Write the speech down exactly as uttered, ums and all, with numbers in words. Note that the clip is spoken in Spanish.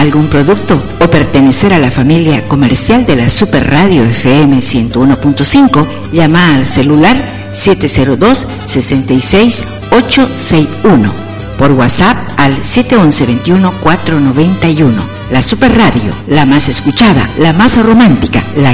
algún producto o pertenecer a la familia comercial de la Super Radio F M ciento uno punto cinco, llama al celular siete cero dos, seis seis, ocho seis uno, por WhatsApp al siete once, veintiuno, cuatrocientos noventa y uno. La Super Radio, la más escuchada, la más romántica, la